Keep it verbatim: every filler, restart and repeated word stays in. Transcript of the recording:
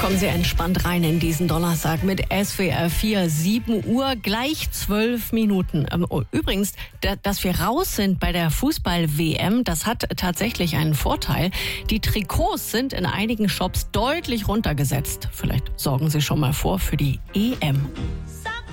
Kommen Sie entspannt rein in diesen Donnerstag mit S W R vier, sieben Uhr, gleich zwölf Minuten. Übrigens, dass wir raus sind bei der Fußball-W M, das hat tatsächlich einen Vorteil. Die Trikots sind in einigen Shops deutlich runtergesetzt. Vielleicht sorgen Sie schon mal vor für die E M.